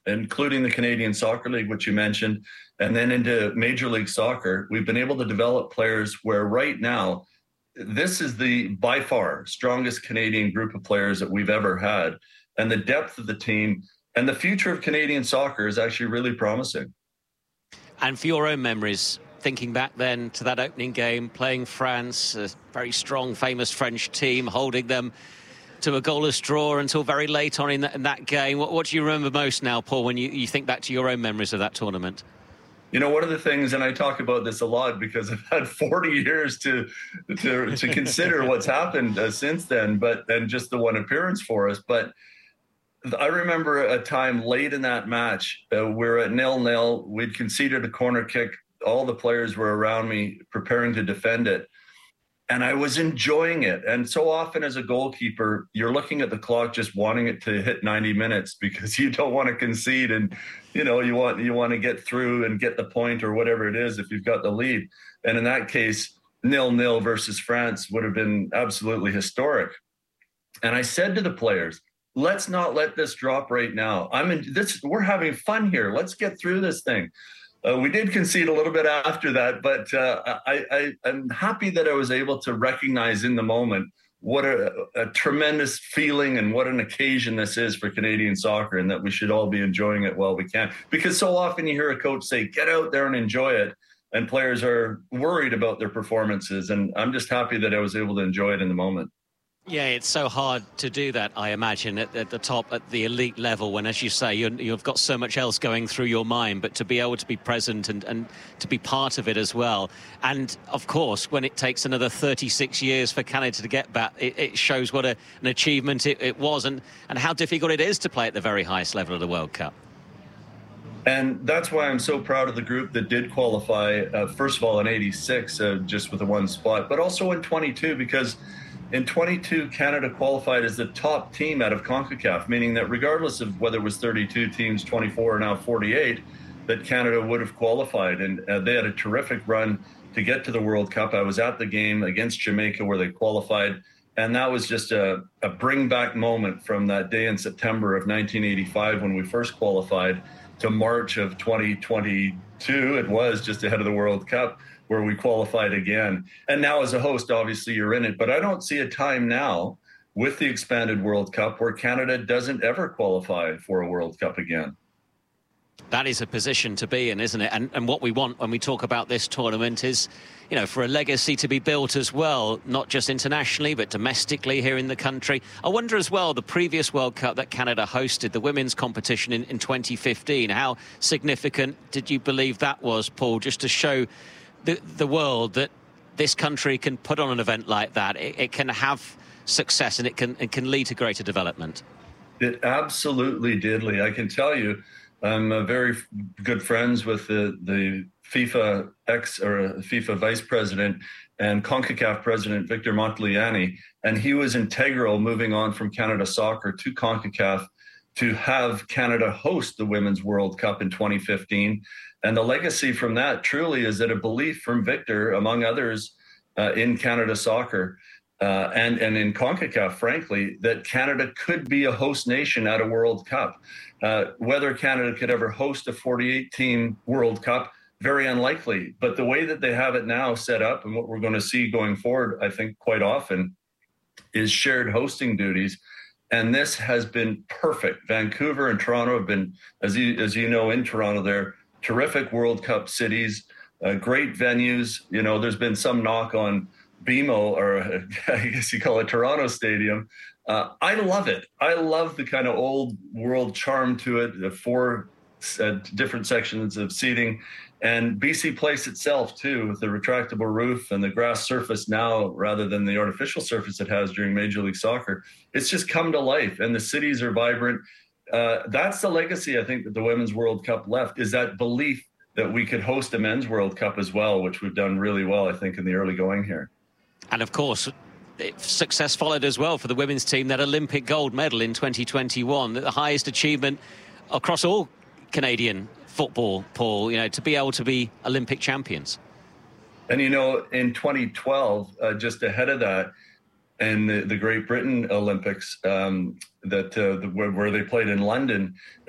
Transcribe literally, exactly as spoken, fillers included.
including the Canadian Soccer League, which you mentioned, and then into Major League Soccer, we've been able to develop players where right now, this is the by far strongest Canadian group of players that we've ever had. And the depth of the team and the future of Canadian soccer is actually really promising. And for your own memories, thinking back then to that opening game, playing France, a very strong, famous French team, holding them to a goalless draw until very late on in that, in that game. What, what do you remember most now, Paul, when you, you think back to your own memories of that tournament? You know, one of the things, and I talk about this a lot because I've had forty years to to, to consider what's happened uh, since then, but and just the one appearance for us. But I remember a time late in that match, uh, we're at nil-nil. We'd conceded a corner kick. All the players were around me preparing to defend it. And I was enjoying it. And so often as a goalkeeper, you're looking at the clock just wanting it to hit ninety minutes because you don't want to concede. And, you know, you want you want to get through and get the point or whatever it is if you've got the lead. And in that case, nil-nil versus France would have been absolutely historic. And I said to the players, let's not let this drop right now. I'm in this. We're having fun here. Let's get through this thing. Uh, we did concede a little bit after that, but uh, I, I, I'm happy that I was able to recognize in the moment what a, a tremendous feeling and what an occasion this is for Canadian soccer, and that we should all be enjoying it while we can. Because so often you hear a coach say, get out there and enjoy it, and players are worried about their performances. And I'm just happy that I was able to enjoy it in the moment. Yeah, it's so hard to do that, I imagine, at, at the top, at the elite level, when, as you say, you're, you've got so much else going through your mind, but to be able to be present and, and to be part of it as well. And, of course, when it takes another thirty-six years for Canada to get back, it, it shows what a, an achievement it, it was and, and how difficult it is to play at the very highest level of the World Cup. And that's why I'm so proud of the group that did qualify, uh, first of all, in eighty-six, uh, just with the one spot, but also in twenty-two, because in twenty-two, Canada qualified as the top team out of CONCACAF, meaning that regardless of whether it was thirty-two teams, twenty-four, or now forty-eight, that Canada would have qualified. And uh, they had a terrific run to get to the World Cup. I was at the game against Jamaica where they qualified. And that was just a, a bring back moment from that day in September of nineteen eighty-five when we first qualified to March of twenty twenty-two. It was just ahead of the World Cup, where we qualified again. And now as a host, obviously you're in it, but I don't see a time now with the expanded World Cup where Canada doesn't ever qualify for a World Cup again. That is a position to be in, isn't it? And, and what we want when we talk about this tournament is, you know, for a legacy to be built as well, not just internationally, but domestically here in the country. I wonder as well, the previous World Cup that Canada hosted, the women's competition in, in twenty fifteen, how significant did you believe that was, Paul, just to show The, the world that this country can put on an event like that? It, it can have success and it can it can lead to greater development. It absolutely did, Lee. I can tell you, I'm uh, very good friends with the, the FIFA ex or FIFA vice president and CONCACAF president Victor Montagliani, and he was integral moving on from Canada Soccer to CONCACAF to have Canada host the Women's World Cup in twenty fifteen. And the legacy from that truly is that a belief from Victor, among others, uh, in Canada Soccer uh, and, and in CONCACAF, frankly, that Canada could be a host nation at a World Cup. Uh, whether Canada could ever host a forty-eight team World Cup, very unlikely. But the way that they have it now set up and what we're going to see going forward, I think quite often, is shared hosting duties. And this has been perfect. Vancouver and Toronto have been, as you, as you know, in Toronto, they're terrific World Cup cities, uh, great venues. You know, there's been some knock on B M O, or uh, I guess you call it Toronto Stadium. Uh, I love it. I love the kind of old world charm to it, the four uh, different sections of seating. And B C Place itself, too, with the retractable roof and the grass surface now rather than the artificial surface it has during Major League Soccer. It's just come to life, and the cities are vibrant. Uh, that's the legacy, I think, that the Women's World Cup left, is that belief that we could host a Men's World Cup as well, which we've done really well, I think, in the early going here. And, of course, success followed as well for the women's team, that Olympic gold medal in twenty twenty-one, the highest achievement across all Canadian football, Paul, you know, to be able to be Olympic champions. And, you know, in twenty twelve, uh, just ahead of that, and the, the Great Britain Olympics, um, that uh, the, where, where they played in London,